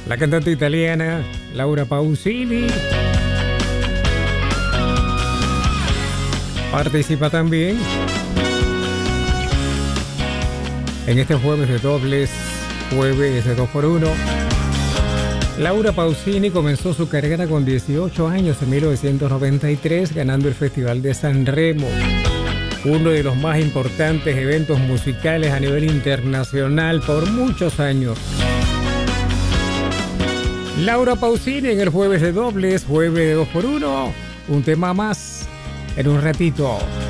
La cantante italiana Laura Pausini participa también en este jueves de dobles, jueves de 2x1. Laura Pausini comenzó su carrera con 18 años en 1993, ganando el Festival de San Remo, uno de los más importantes eventos musicales a nivel internacional por muchos años. Laura Pausini en el jueves de dobles, jueves de 2x1, un tema más en un ratito.